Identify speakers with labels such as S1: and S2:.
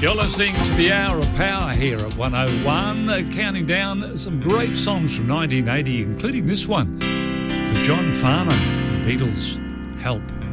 S1: You're listening to the Hour of Power here at 101, counting down some great songs from 1980, including this one for John Farnham, Beatles, Help.